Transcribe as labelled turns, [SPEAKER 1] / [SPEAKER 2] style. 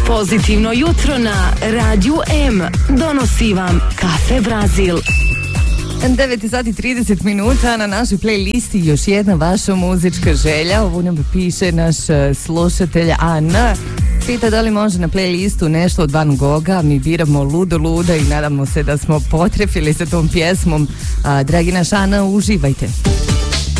[SPEAKER 1] Pozitivno jutro na Radiju M donosi vam Kafe Brazil.
[SPEAKER 2] 9:30 minuta na našoj playlisti još jedna vaša muzička želja. Ovo nam piše naš slušatelj Ana. Pita da li može na playlistu nešto od Van Gogha. Mi biramo Ludo Luda i nadamo se da smo potrefili sa tom pjesmom. Dragi naš Ana, uživajte.